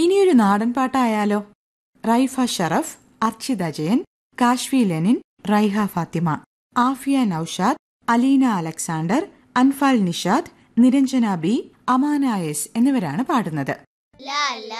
ഇനിയൊരു നാടൻ പാട്ടായാലോ? Raifa Sharaf, Archita Jayan, കാശ്വി Lenin, Raiha Fathima, Afiya Naushad, Aleena Alexander, Anfal Nishad, Niranjana B, Amana S എന്നിവരാണ് പാടുന്നത്.